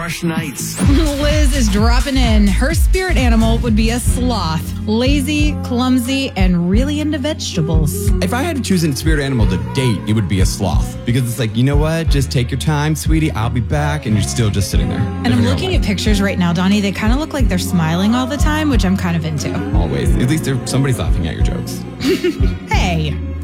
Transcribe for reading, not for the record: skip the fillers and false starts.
harsh nights. Liz is dropping in. Her spirit animal would be a sloth. Lazy, clumsy, and really into vegetables. If I had to choose a spirit animal to date, it would be a sloth. Because it's like, you know what? Just take your time, sweetie. I'll be back. And you're still just sitting there. And I'm looking at pictures right now, Donnie. They kind of look like they're smiling all the time, which I'm kind of into. Always. At least somebody's laughing at your jokes. Hey.